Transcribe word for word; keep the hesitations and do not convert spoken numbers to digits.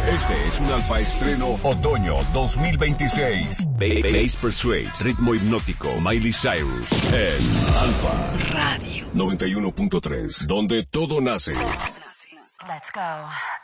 Este es un Alfa Estreno Otoño dos mil veintiséis. Bass Persuade, ritmo hipnótico, Miley Cyrus. Es Alfa Radio noventa y uno punto tres, donde todo nace. Let's go.